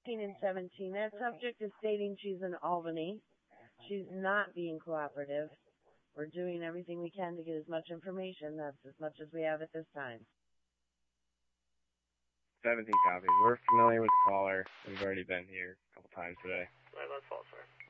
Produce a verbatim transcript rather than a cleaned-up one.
sixteen and seventeen. That subject is stating she's in Albany. She's not being cooperative. We're doing everything we can to get as much information. That's as much as we have at this time. seventeen copies. We're familiar with the caller. We've already been here a couple times today. Right, let's fall, sir.